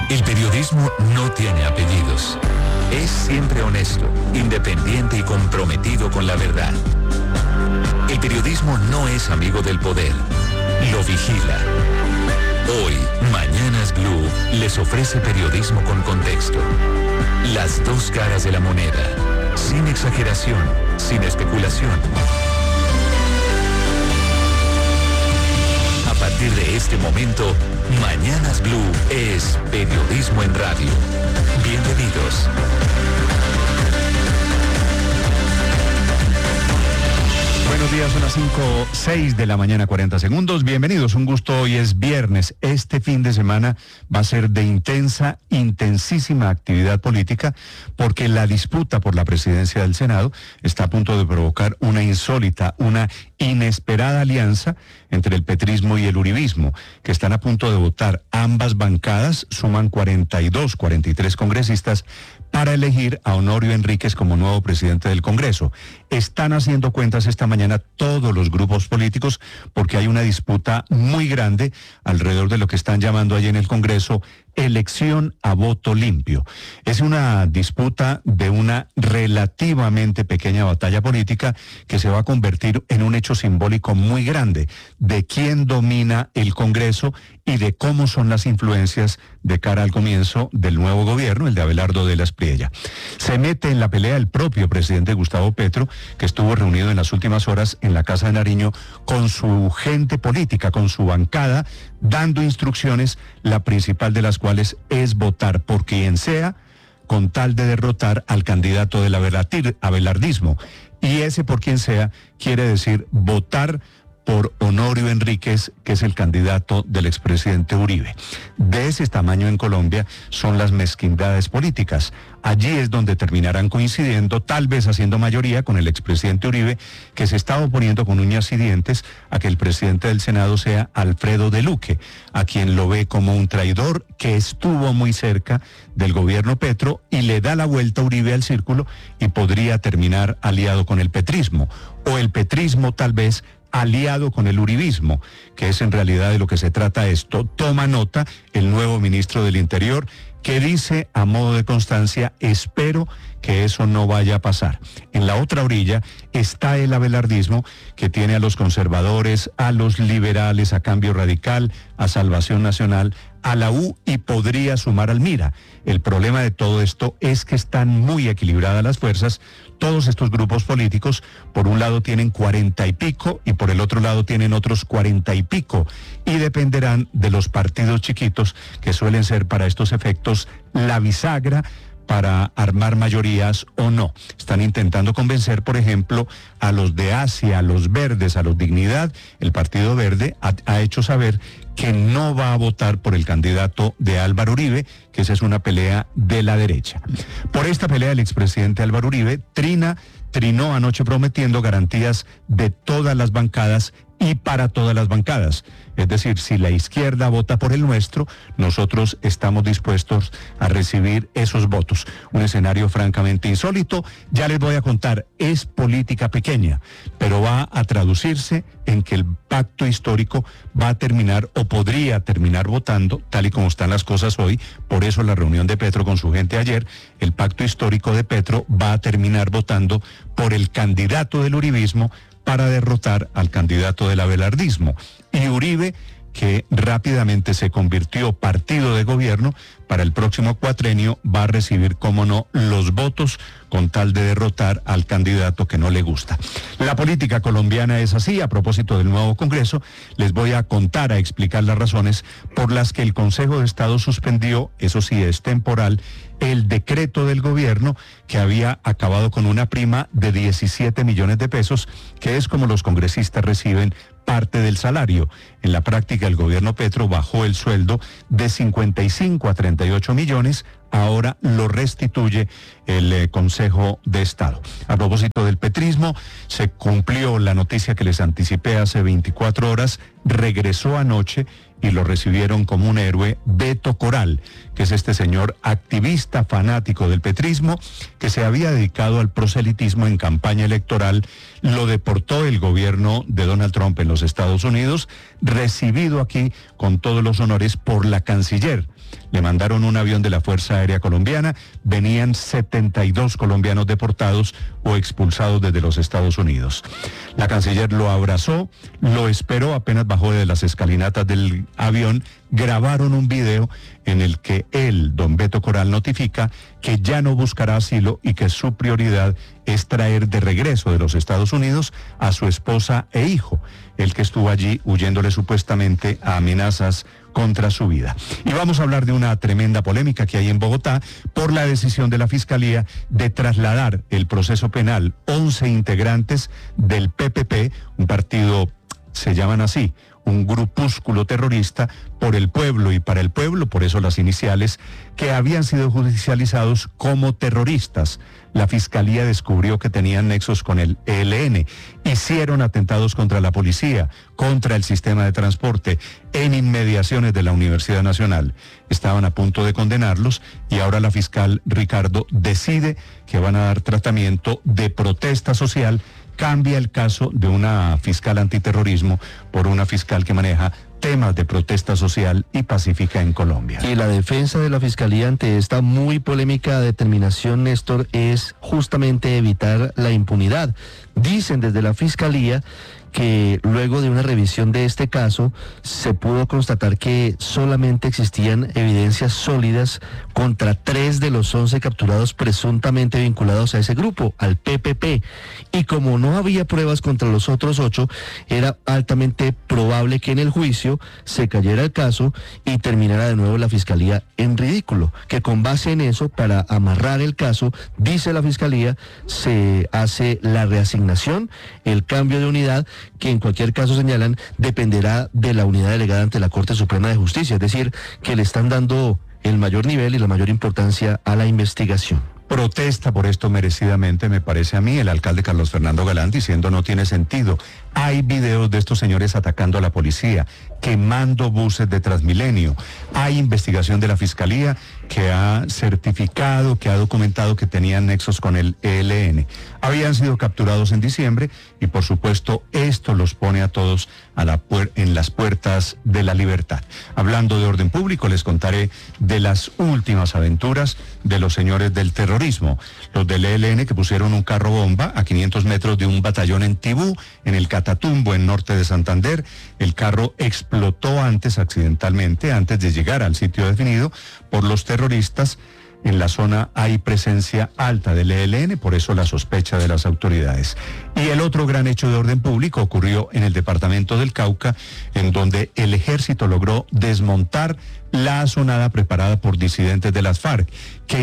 El periodismo no tiene apellidos. Es siempre honesto, independiente y comprometido con la verdad. El periodismo no es amigo del poder, lo vigila. Hoy, Mañanas Blue les ofrece periodismo con contexto. Las dos caras de la moneda, sin exageración, sin especulación. A partir de este momento, Mañanas Blue es periodismo en radio. Bienvenidos. Buenos días, son las 5:06 de la mañana, 40 segundos. Bienvenidos, un gusto. Hoy es viernes. Este fin de semana va a ser de intensísima actividad política, porque la disputa por la presidencia del Senado está a punto de provocar una insólita, una inesperada alianza entre el petrismo y el uribismo, que están a punto de votar. Ambas bancadas suman 43 congresistas para elegir a Honorio Enríquez como nuevo presidente del Congreso. Están haciendo cuentas esta mañana todos los grupos políticos, porque hay una disputa muy grande alrededor de lo que están llamando allí en el Congreso elección a voto limpio. Es una disputa de una relativamente pequeña batalla política que se va a convertir en un hecho simbólico muy grande de quién domina el Congreso y de cómo son las influencias de cara al comienzo del nuevo gobierno, el de Abelardo de la Espriella. Se mete en la pelea el propio presidente Gustavo Petro, que estuvo reunido en las últimas horas en la Casa de Nariño con su gente política, con su bancada, dando instrucciones, la principal de las cuales es votar por quien sea, con tal de derrotar al candidato del abelardismo. Y ese por quien sea quiere decir votar por Honorio Enríquez, que es el candidato del expresidente Uribe. De ese tamaño en Colombia son las mezquindades políticas. Allí es donde terminarán coincidiendo, tal vez haciendo mayoría con el expresidente Uribe, que se está oponiendo con uñas y dientes a que el presidente del Senado sea Alfredo de Luque, a quien lo ve como un traidor que estuvo muy cerca del gobierno Petro y le da la vuelta a Uribe al círculo y podría terminar aliado con el petrismo, o el petrismo tal vez aliado con el uribismo, que es en realidad de lo que se trata esto. Toma nota el nuevo ministro del Interior, que dice a modo de constancia: espero que eso no vaya a pasar. En la otra orilla está el abelardismo, que tiene a los conservadores, a los liberales, a Cambio Radical, a Salvación Nacional, a la U y podría sumar al MIRA. El problema de todo esto es que están muy equilibradas las fuerzas. Todos estos grupos políticos, por un lado tienen 40 y pico y por el otro lado tienen otros 40 y pico, y dependerán de los partidos chiquitos, que suelen ser para estos efectos la bisagra para armar mayorías o no. Están intentando convencer, por ejemplo, a los de Asia, a los verdes, a los Dignidad. El Partido Verde ha hecho saber que no va a votar por el candidato de Álvaro Uribe, que esa es una pelea de la derecha. Por esta pelea, el expresidente Álvaro Uribe trinó anoche prometiendo garantías de todas las bancadas y para todas las bancadas. Es decir, si la izquierda vota por el nuestro, nosotros estamos dispuestos a recibir esos votos. Un escenario francamente insólito. Ya les voy a contar, es política pequeña, pero va a traducirse en que el pacto histórico va a terminar o podría terminar votando, tal y como están las cosas hoy. Por eso la reunión de Petro con su gente ayer, el pacto histórico de Petro va a terminar votando por el candidato del uribismo para derrotar al candidato del abelardismo. Y Uribe, que rápidamente se convirtió partido de gobierno, para el próximo cuatrenio va a recibir, cómo no, los votos con tal de derrotar al candidato que no le gusta. La política colombiana es así. A propósito del nuevo Congreso, les voy a contar, a explicar las razones por las que el Consejo de Estado suspendió, eso sí es temporal, el decreto del gobierno que había acabado con una prima de 17 millones de pesos, que es como los congresistas reciben parte del salario. En la práctica, el gobierno Petro bajó el sueldo de 55 a 38 millones, ahora lo restituye el Consejo de Estado. A propósito del petrismo, se cumplió la noticia que les anticipé hace 24 horas, regresó anoche y lo recibieron como un héroe Beto Coral, que es este señor activista fanático del petrismo que se había dedicado al proselitismo en campaña electoral. Lo deportó el gobierno de Donald Trump en los Estados Unidos, recibido aquí con todos los honores por la canciller. Le mandaron un avión de la Fuerza Aérea Colombiana, venían 72 colombianos deportados o expulsados desde los Estados Unidos. La canciller lo abrazó, lo esperó, apenas bajó de las escalinatas del avión, grabaron un video en el que él, don Beto Coral, notifica que ya no buscará asilo y que su prioridad es traer de regreso de los Estados Unidos a su esposa e hijo, el que estuvo allí huyéndole supuestamente a amenazas contra su vida. Y vamos a hablar de una tremenda polémica que hay en Bogotá por la decisión de la Fiscalía de trasladar el proceso penal 11 integrantes del PPP, un partido, se llaman así, un grupúsculo terrorista por el pueblo y para el pueblo, por eso las iniciales, que habían sido judicializados como terroristas. La Fiscalía descubrió que tenían nexos con el ELN, hicieron atentados contra la policía, contra el sistema de transporte, en inmediaciones de la Universidad Nacional. Estaban a punto de condenarlos y ahora la fiscal Ricardo decide que van a dar tratamiento de protesta social. Cambia el caso de una fiscal antiterrorismo por una fiscal que maneja temas de protesta social y pacífica en Colombia. Y la defensa de la Fiscalía ante esta muy polémica determinación, Néstor, es justamente evitar la impunidad. Dicen desde la Fiscalía que luego de una revisión de este caso se pudo constatar que solamente existían evidencias sólidas contra 3 de los 11 capturados presuntamente vinculados a ese grupo, al PPP. Y como no había pruebas contra los otros 8, era altamente probable que en el juicio se cayera el caso y terminara de nuevo la Fiscalía en ridículo. Que con base en eso, para amarrar el caso, dice la Fiscalía, se hace la reasignación, el cambio de unidad, que en cualquier caso señalan dependerá de la unidad delegada ante la Corte Suprema de Justicia, es decir, que le están dando el mayor nivel y la mayor importancia a la investigación. Protesta por esto merecidamente, me parece a mí, el alcalde Carlos Fernando Galán diciendo no tiene sentido. Hay videos de estos señores atacando a la policía, quemando buses de Transmilenio. Hay investigación de la Fiscalía que ha certificado, que ha documentado que tenían nexos con el ELN. Habían sido capturados en diciembre y por supuesto esto los pone a todos en las puertas de la libertad. Hablando de orden público, les contaré de las últimas aventuras de los señores del terrorismo. Los del ELN que pusieron un carro bomba a 500 metros de un batallón en Tibú, en el Catatumbo, en norte de Santander. El carro explotó accidentalmente, antes de llegar al sitio definido por los terroristas. En la zona hay presencia alta del ELN, por eso la sospecha de las autoridades. Y el otro gran hecho de orden público ocurrió en el departamento del Cauca, en donde el ejército logró desmontar la asonada preparada por disidentes de las FARC, que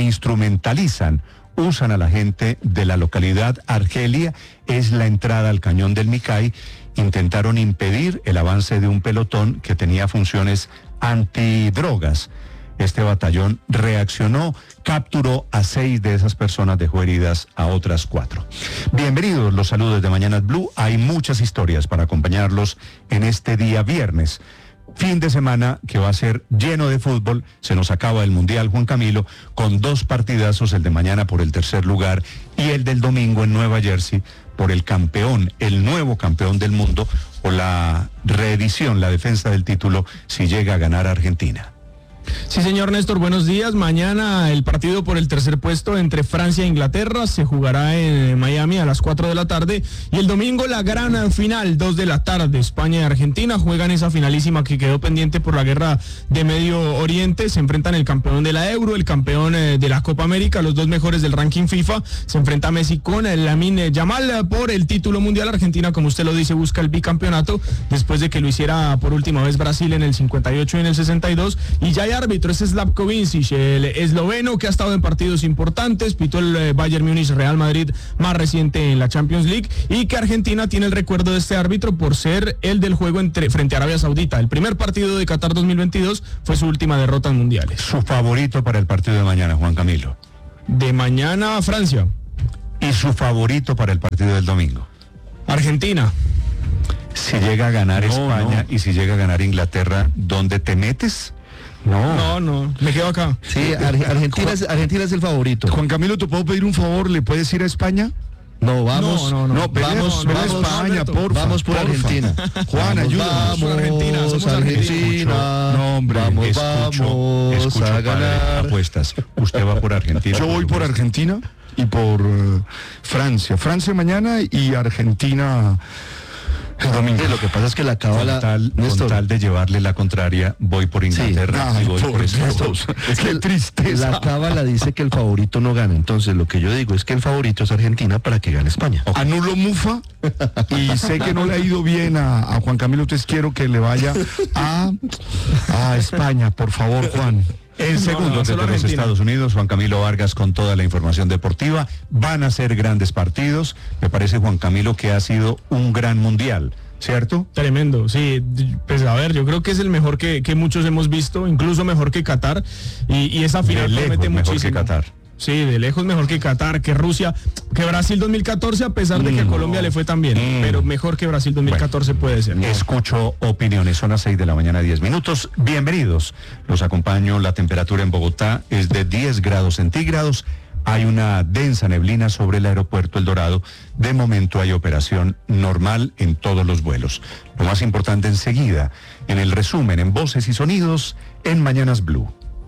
usan a la gente de la localidad Argelia, es la entrada al cañón del Micay. Intentaron impedir el avance de un pelotón que tenía funciones antidrogas. Este batallón reaccionó, capturó a 6 de esas personas, dejó heridas a otras 4. Bienvenidos, los saludos de Mañanas Blue. Hay muchas historias para acompañarlos en este día viernes. Fin de semana que va a ser lleno de fútbol. Se nos acaba el Mundial, Juan Camilo, con 2 partidazos, el de mañana por el tercer lugar y el del domingo en Nueva Jersey por el campeón, el nuevo campeón del mundo, o la reedición, la defensa del título si llega a ganar Argentina. Sí, señor Néstor, buenos días. Mañana el partido por el tercer puesto entre Francia e Inglaterra se jugará en Miami a las 4 de la tarde y el domingo la gran final, 2 de la tarde. España y Argentina juegan esa finalísima que quedó pendiente por la guerra de Medio Oriente. Se enfrentan el campeón de la Euro, el campeón de la Copa América, los 2 mejores del ranking FIFA. Se enfrenta Messi con Lamine Yamal por el título mundial. Argentina, como usted lo dice, busca el bicampeonato después de que lo hiciera por última vez Brasil en el 58 y en el 62. Y ya hay árbitro, es Slavko Vincic, el esloveno que ha estado en partidos importantes, pitó el Bayern Múnich, Real Madrid más reciente en la Champions League, y que Argentina tiene el recuerdo de este árbitro por ser el del juego frente a Arabia Saudita. El primer partido de Qatar 2022 fue su última derrota en mundiales. Su favorito para el partido de mañana, Juan Camilo. De mañana, Francia. Y su favorito para el partido del domingo. Argentina. Si llega a ganar España y si llega a ganar Inglaterra, ¿dónde te metes? No, me quedo acá. Sí, Argentina es el favorito. Juan Camilo, ¿te puedo pedir un favor? ¿Le puedes ir a España? No, vamos. No, vamos a España, vamos por Argentina. Juan, ayúdanos. Somos Argentina. No, hombre, escucho a ganar. Apuestas. Usted va por Argentina. Yo voy por Argentina y por Francia. Francia mañana y Argentina el domingo. Lo que pasa es que la cábala, con tal de llevarle la contraria, voy por Inglaterra y voy por Estados Unidos. Es que tristeza. La cábala dice que el favorito no gana. Entonces lo que yo digo es que el favorito es Argentina para que gane España. Anulo Mufa y sé que no le ha ido bien a Juan Camilo, entonces quiero que le vaya a España, por favor, Juan. En segundos desde los Estados Unidos, Juan Camilo Vargas con toda la información deportiva. Van a ser grandes partidos. Me parece, Juan Camilo, que ha sido un gran mundial, ¿cierto? Tremendo, sí. Pues a ver, yo creo que es el mejor que muchos hemos visto, incluso mejor que Qatar. Y esa final promete muchísimo. Mejor que Qatar. Sí, de lejos mejor que Qatar, que Rusia, que Brasil 2014, a pesar de que a Colombia le fue tan bien, pero mejor que Brasil 2014 puede ser. Escucho opiniones, son las 6 de la mañana, 10 minutos. Bienvenidos, los acompaño. La temperatura en Bogotá es de 10 grados centígrados. Hay una densa neblina sobre el aeropuerto El Dorado. De momento hay operación normal en todos los vuelos. Lo más importante enseguida, en el resumen, en Voces y Sonidos, en Mañanas Blue.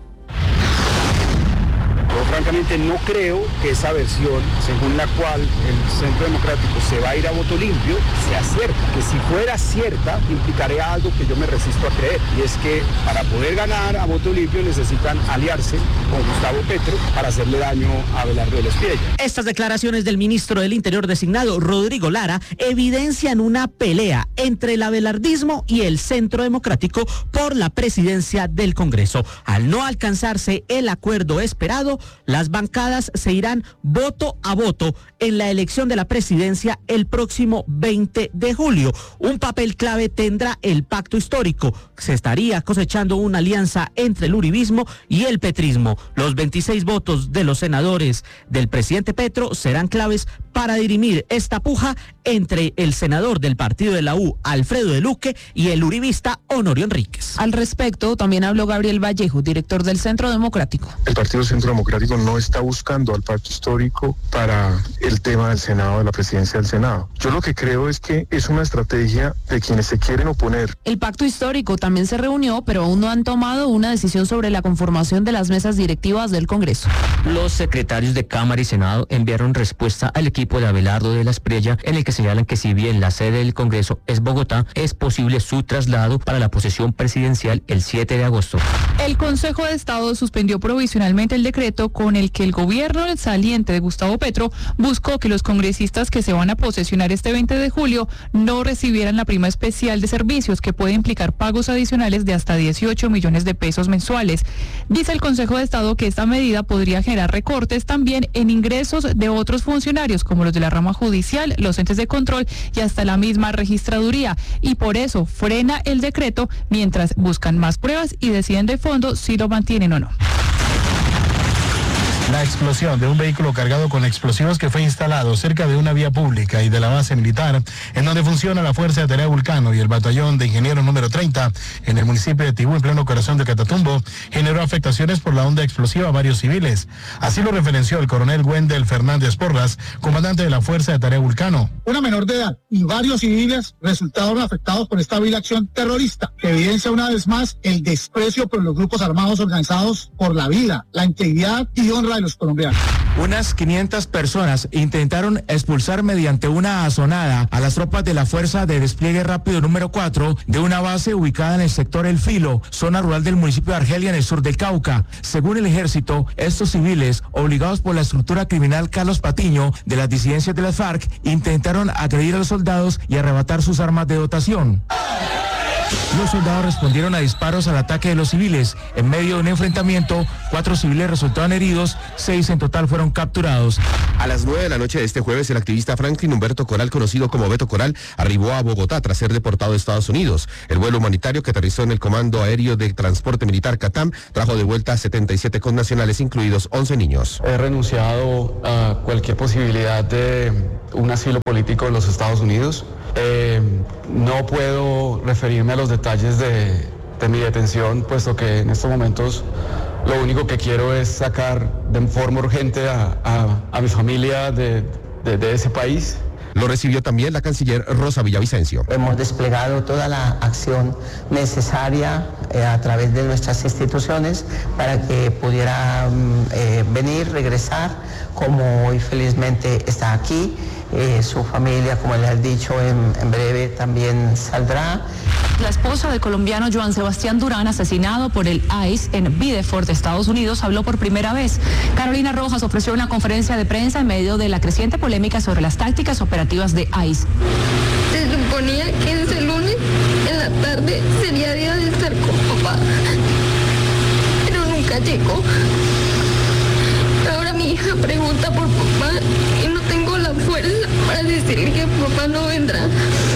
Yo francamente no creo que esa versión, según la cual el Centro Democrático se va a ir a voto limpio, sea cierta. Que si fuera cierta, implicaría algo que yo me resisto a creer. Y es que para poder ganar a voto limpio necesitan aliarse con Gustavo Petro para hacerle daño a Abelardo de la Espriella. Estas declaraciones del ministro del Interior designado, Rodrigo Lara, evidencian una pelea entre el abelardismo y el Centro Democrático por la presidencia del Congreso. Al no alcanzarse el acuerdo esperado, las bancadas se irán voto a voto en la elección de la presidencia el próximo 20 de julio. Un papel clave tendrá el pacto histórico. Se estaría cosechando una alianza entre el uribismo y el petrismo. Los 26 votos de los senadores del presidente Petro serán claves para dirimir esta puja entre el senador del partido de la U, Alfredo de Luque, y el uribista Honorio Enríquez. Al respecto, también habló Gabriel Vallejo, director del Centro Democrático. El Partido Centro Democrático no está buscando al pacto histórico para el tema del Senado, de la presidencia del Senado. Yo lo que creo es que es una estrategia de quienes se quieren oponer. El pacto histórico también se reunió, pero aún no han tomado una decisión sobre la conformación de las mesas directivas del Congreso. Los secretarios de Cámara y Senado enviaron respuesta al equipo de Abelardo de la Espriella, en el que señalan que si bien la sede del Congreso es Bogotá, es posible su traslado para la posesión presidencial el 7 de agosto. El Consejo de Estado suspendió provisionalmente el decreto con el que el gobierno saliente de Gustavo Petro buscó que los congresistas que se van a posesionar este 20 de julio no recibieran la prima especial de servicios, que puede implicar pagos adicionales de hasta 18 millones de pesos mensuales. Dice el Consejo de Estado que esta medida podría generar recortes también en ingresos de otros funcionarios, como los de la rama judicial, los entes de control y hasta la misma registraduría, y por eso frena el decreto mientras buscan más pruebas y deciden de fondo si lo mantienen o no. La explosión de un vehículo cargado con explosivos que fue instalado cerca de una vía pública y de la base militar, en donde funciona la Fuerza de Tarea Vulcano y el batallón de ingenieros número 30, en el municipio de Tibú, en pleno corazón de Catatumbo, generó afectaciones por la onda explosiva a varios civiles. Así lo referenció el coronel Wendel Fernández Porras, comandante de la Fuerza de Tarea Vulcano. Una menor de edad y varios civiles resultaron afectados por esta vil acción terrorista, que evidencia una vez más el desprecio por los grupos armados organizados por la vida, la integridad y honra de los colombianos. Unas 500 personas intentaron expulsar mediante una azonada a las tropas de la Fuerza de Despliegue Rápido número 4 de una base ubicada en el sector El Filo, zona rural del municipio de Argelia, en el sur del Cauca. Según el ejército, estos civiles, obligados por la estructura criminal Carlos Patiño de las disidencias de las FARC, intentaron agredir a los soldados y arrebatar sus armas de dotación. Los soldados respondieron a disparos al ataque de los civiles. En medio de un enfrentamiento, 4 civiles resultaron heridos, 6 en total fueron capturados. A las 9 de la noche de este jueves, el activista Franklin Humberto Coral, conocido como Beto Coral, arribó a Bogotá tras ser deportado de Estados Unidos. El vuelo humanitario que aterrizó en el Comando Aéreo de Transporte Militar CATAM trajo de vuelta a 77 connacionales, incluidos 11 niños. He renunciado a cualquier posibilidad de un asilo político en los Estados Unidos. No puedo referirme a los detalles de mi detención, puesto que en estos momentos lo único que quiero es sacar de forma urgente a mi familia de ese país. Lo recibió también la canciller Rosa Villavicencio. Hemos desplegado toda la acción necesaria a través de nuestras instituciones para que pudiera venir, regresar, como hoy felizmente está aquí. Su familia, como le has dicho, en breve también saldrá. La esposa del colombiano Joan Sebastián Durán, asesinado por el ICE en Biddeford, Estados Unidos, habló por primera vez. Carolina Rojas ofreció una conferencia de prensa en medio de la creciente polémica sobre las tácticas operativas de ICE. Se suponía que ese lunes en la tarde sería día de estar con papá, pero nunca llegó. Ahora mi hija pregunta por papá y no tengo la fuerza para decirle que papá no vendrá.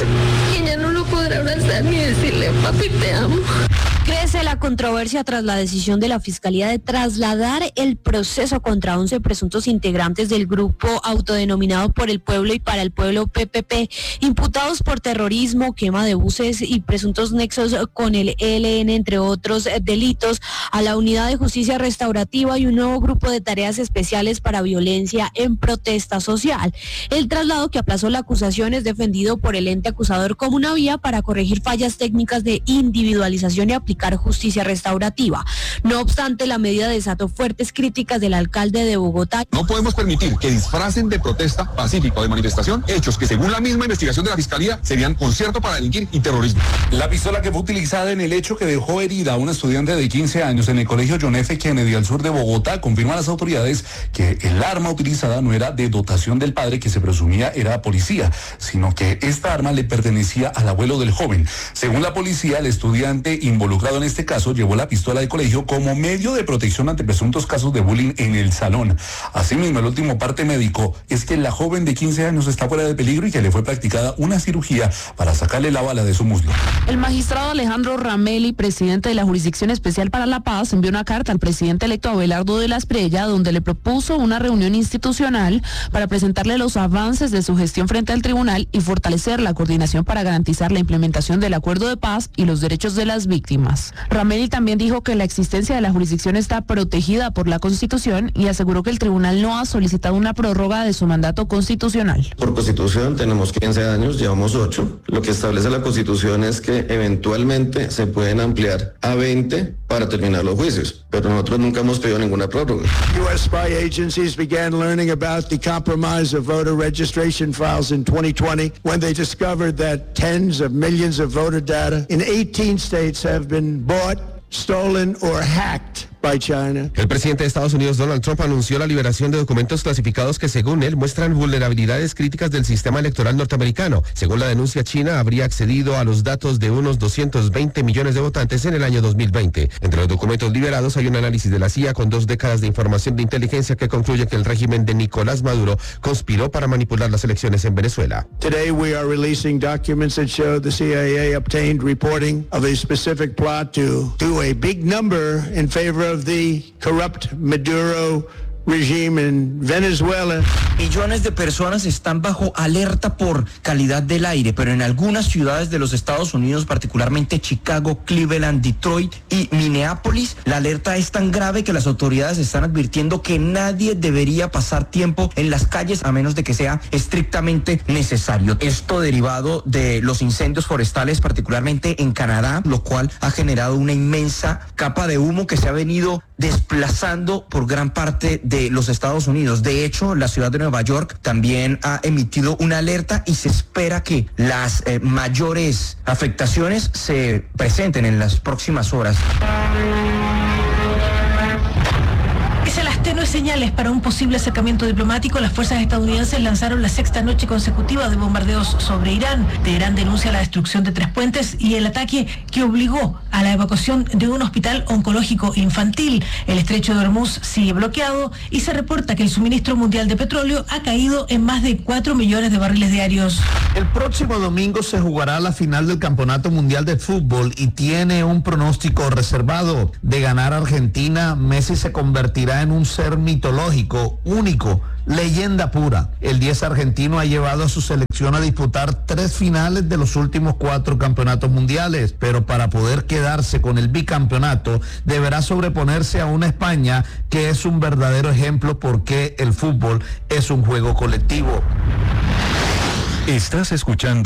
Ella no lo podrá abrazar ni decirle, papi, te amo. Crece la controversia tras la decisión de la Fiscalía de trasladar el proceso contra 11 presuntos integrantes del grupo autodenominado Por el Pueblo y para el Pueblo PPP, imputados por terrorismo, quema de buses y presuntos nexos con el ELN, entre otros delitos, a la Unidad de Justicia Restaurativa y un nuevo grupo de tareas especiales para violencia en protesta social. El traslado, que aplazó la acusación, es defendido por el ente acusador como una vía para corregir fallas técnicas de individualización y aplicar justicia restaurativa. No obstante, la medida desató fuertes críticas del alcalde de Bogotá. No podemos permitir que disfracen de protesta pacífica o de manifestación hechos que, según la misma investigación de la Fiscalía, serían concierto para delinquir y terrorismo. La pistola que fue utilizada en el hecho que dejó herida a una estudiante de 15 años en el colegio John F. Kennedy al sur de Bogotá, confirman las autoridades que el arma utilizada no era de dotación del padre, que se presumía era policía, sino que esta arma le pertenecía al abuelo del joven. Según la policía, el estudiante involucrado en este caso llevó la pistola de colegio como medio de protección ante presuntos casos de bullying en el salón. Asimismo, el último parte médico es que la joven de 15 años está fuera de peligro y que le fue practicada una cirugía para sacarle la bala de su muslo. El magistrado Alejandro Ramelli, presidente de la Jurisdicción Especial para la Paz, envió una carta al presidente electo Abelardo de la Espriella, donde le propuso una reunión institucional para presentarle los avances de su gestión frente al tribunal y fortalecer la coordinación para garantizar la implementación del acuerdo de paz y los derechos de las víctimas. Ramelli también dijo que la existencia de la jurisdicción está protegida por la Constitución y aseguró que el tribunal no ha solicitado una prórroga de su mandato constitucional. Por Constitución tenemos 15 años, llevamos 8. Lo que establece la Constitución es que eventualmente se pueden ampliar a 20 para terminar los juicios, pero nosotros nunca hemos pedido ninguna prórroga. U.S. spy agencies began learning about the compromise of voter registration files in 2020 when they discovered that tens of millions of voter data in 18 states have been bought, stolen or hacked by China. El presidente de Estados Unidos, Donald Trump, anunció la liberación de documentos clasificados que, según él, muestran vulnerabilidades críticas del sistema electoral norteamericano. Según la denuncia, China habría accedido a los datos de unos 220 millones de votantes en el año 2020. Entre los documentos liberados hay un análisis de la CIA con 2 décadas de información de inteligencia que concluye que el régimen de Nicolás Maduro conspiró para manipular las elecciones en Venezuela. Today we are releasing documents that show the CIA obtained reporting of a specific plot to do a big number in favor of the corrupt Maduro regime in Venezuela. Millones de personas están bajo alerta por calidad del aire, pero en algunas ciudades de los Estados Unidos, particularmente Chicago, Cleveland, Detroit y Minneapolis, la alerta es tan grave que las autoridades están advirtiendo que nadie debería pasar tiempo en las calles a menos de que sea estrictamente necesario. Esto derivado de los incendios forestales, particularmente en Canadá, lo cual ha generado una inmensa capa de humo que se ha venido desplazando por gran parte de los Estados Unidos. De hecho, la ciudad de Nueva York también ha emitido una alerta y se espera que las mayores afectaciones se presenten en las próximas horas. Pese a las tenues señales para un posible acercamiento diplomático, las fuerzas estadounidenses lanzaron la 6ª noche consecutiva de bombardeos sobre Irán. Teherán denuncia la destrucción de 3 puentes y el ataque que obligó a la evacuación de un hospital oncológico infantil. El estrecho de Hormuz sigue bloqueado y se reporta que el suministro mundial de petróleo ha caído en más de 4 millones de barriles diarios. El próximo domingo se jugará la final del Campeonato Mundial de Fútbol y tiene un pronóstico reservado. De ganar Argentina, Messi se convertirá en un ser mitológico, único, leyenda pura. El 10 argentino ha llevado a su selección a disputar 3 finales de los últimos 4 campeonatos mundiales, pero para poder quedarse con el bicampeonato deberá sobreponerse a una España que es un verdadero ejemplo porque el fútbol es un juego colectivo. Estás escuchando